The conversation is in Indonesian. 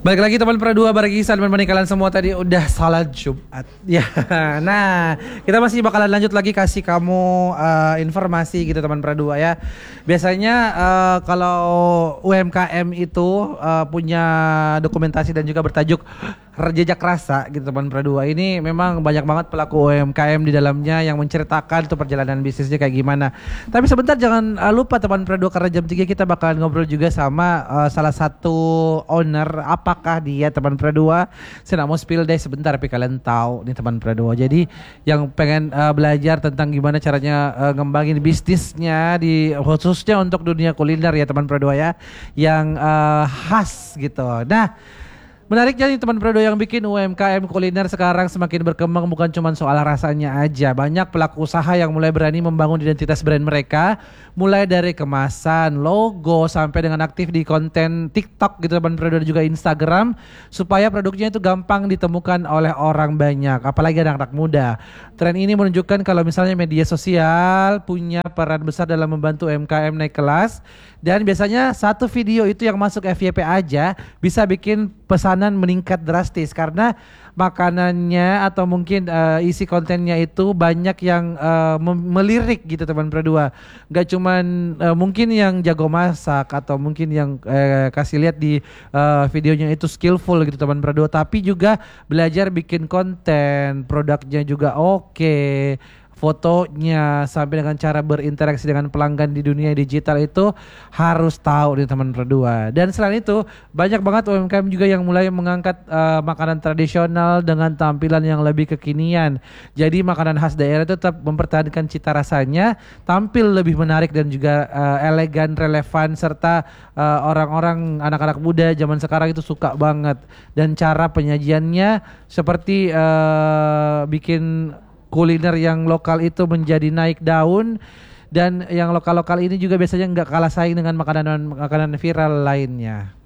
Balik lagi teman Perdua bareng Ihsan dan kalian semua tadi udah salat Jumat. Ya. Nah, kita masih bakalan lanjut lagi kasih kamu informasi gitu teman Perdua ya. Biasanya kalau UMKM itu punya dokumentasi dan juga bertajuk jejak rasa gitu teman Perdua. Ini memang banyak banget pelaku UMKM di dalamnya yang menceritakan tuh perjalanan bisnisnya kayak gimana. Tapi sebentar jangan lupa teman Perdua, karena jam 3 kita bakalan ngobrol juga sama salah satu owner. Apakah dia teman Perdua? Saya mau spill deh sebentar, tapi kalian tahu nih teman Perdua. Jadi yang pengen belajar tentang gimana caranya ngembangin bisnisnya di khususnya untuk dunia kuliner ya teman Perdua ya, yang khas gitu. Nah, menariknya nih teman Perdua, yang bikin UMKM kuliner sekarang semakin berkembang bukan cuma soal rasanya aja. Banyak pelaku usaha yang mulai berani membangun identitas brand mereka, mulai dari kemasan, logo, sampai dengan aktif di konten TikTok gitu teman Perdua, dan juga Instagram, supaya produknya itu gampang ditemukan oleh orang banyak, apalagi anak-anak muda. Tren ini menunjukkan kalau misalnya media sosial punya peran besar dalam membantu UMKM naik kelas, dan biasanya satu video itu yang masuk FYP aja bisa bikin pesanan meningkat drastis karena makanannya atau mungkin isi kontennya itu banyak yang melirik gitu teman Perdua. Gak cuman mungkin yang jago masak atau mungkin yang kasih lihat di videonya itu skillful gitu teman Perdua, tapi juga belajar bikin konten, produknya juga oke, fotonya, sampai dengan cara berinteraksi dengan pelanggan di dunia digital itu harus tahu nih teman Perdua. Dan selain itu banyak banget UMKM juga yang mulai mengangkat makanan tradisional dengan tampilan yang lebih kekinian. Jadi makanan khas daerah itu tetap mempertahankan cita rasanya, tampil lebih menarik dan juga elegan, relevan, serta orang-orang anak-anak muda zaman sekarang itu suka banget. Dan cara penyajiannya seperti bikin kuliner yang lokal itu menjadi naik daun, dan yang lokal-lokal ini juga biasanya nggak kalah saing dengan makanan viral lainnya.